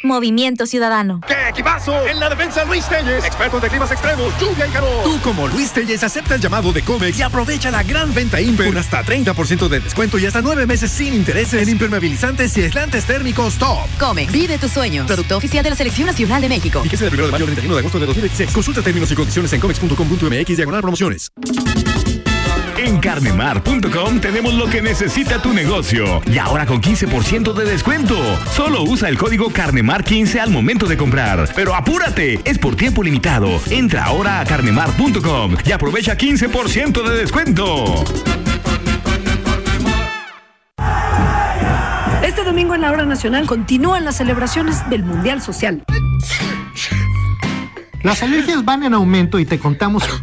Movimiento Ciudadano. ¡Qué equipazo! En la defensa, Luis Telles, expertos de climas extremos, lluvia y calor. Tú, como Luis Telles, acepta el llamado de Comex y aprovecha la gran venta Imper con hasta 30% de descuento y hasta 9 meses sin intereses en impermeabilizantes y aislantes térmicos top. Comex, vive tus sueños. Producto oficial de la Selección Nacional de México. Fíjese del 1 de mayo al 31 de agosto de 2016. Consulta términos y condiciones en comex.com.mx/promociones. En carnemar.com tenemos lo que necesita tu negocio. Y ahora con 15% de descuento. Solo usa el código CARNEMAR15 al momento de comprar. Pero apúrate, es por tiempo limitado. Entra ahora a carnemar.com y aprovecha 15% de descuento. Este domingo en la Hora Nacional continúan las celebraciones del Mundial Social. Las alergias van en aumento y te contamos